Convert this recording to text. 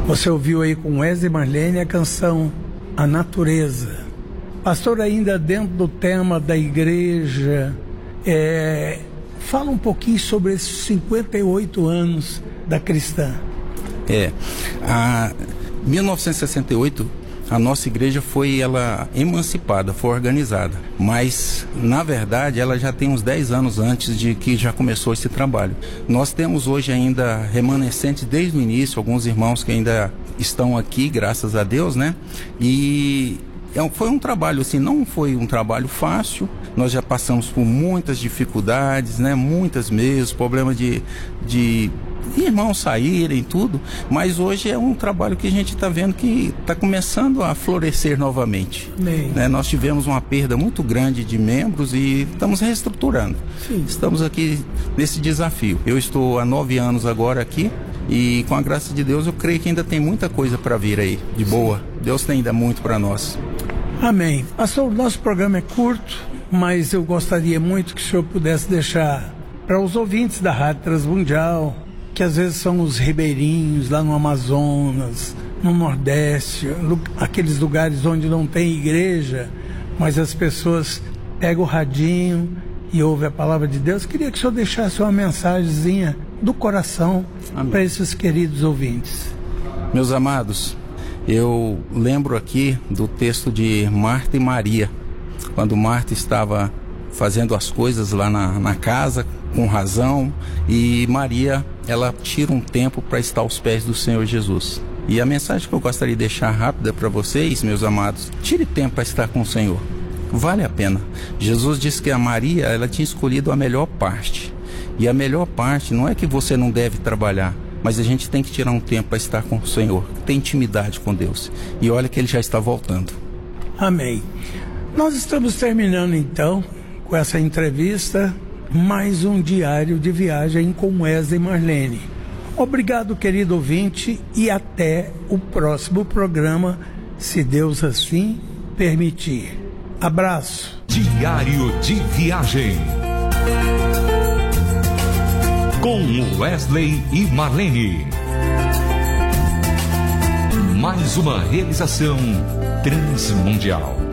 Você ouviu aí com Wesley e Marlene a canção A Natureza. Pastor, ainda dentro do tema da igreja, fala um pouquinho sobre esses 58 anos da Cristã. Em 1968, a nossa igreja foi emancipada, foi organizada. Mas, na verdade, ela já tem uns 10 anos antes de que já começou esse trabalho. Nós temos hoje ainda remanescentes desde o início, alguns irmãos que ainda estão aqui, graças a Deus, né? E foi um trabalho, assim, não foi um trabalho fácil. Nós já passamos por muitas dificuldades, né? Muitas mesmo, problema de irmãos saírem, tudo. Mas hoje é um trabalho que a gente está vendo que está começando a florescer novamente. Né? Nós tivemos uma perda muito grande de membros e estamos reestruturando. Sim. Estamos aqui nesse desafio. Eu estou há 9 anos agora aqui. E com a graça de Deus eu creio que ainda tem muita coisa para vir aí, de boa. Deus tem ainda muito para nós. Amém. Pastor, o nosso programa é curto, mas eu gostaria muito que o senhor pudesse deixar para os ouvintes da Rádio Transmundial, que às vezes são os ribeirinhos lá no Amazonas, no Nordeste, aqueles lugares onde não tem igreja, mas as pessoas pegam o radinho e ouvem a palavra de Deus. Queria que o senhor deixasse uma mensagenzinha do coração para esses queridos ouvintes. Meus amados, eu lembro aqui do texto de Marta e Maria, quando Marta estava fazendo as coisas lá na casa, com razão, e Maria, ela tira um tempo para estar aos pés do Senhor Jesus. E a mensagem que eu gostaria de deixar rápida para vocês, meus amados, tire tempo para estar com o Senhor. Vale a pena. Jesus disse que a Maria, ela tinha escolhido a melhor parte. E a melhor parte não é que você não deve trabalhar, mas a gente tem que tirar um tempo para estar com o Senhor, ter intimidade com Deus. E olha que Ele já está voltando. Amém. Nós estamos terminando então com essa entrevista, mais um diário de viagem com Wesley e Marlene. Obrigado, querido ouvinte, e até o próximo programa, se Deus assim permitir. Abraço. Diário de viagem com Wesley e Marlene. Mais uma realização Transmundial.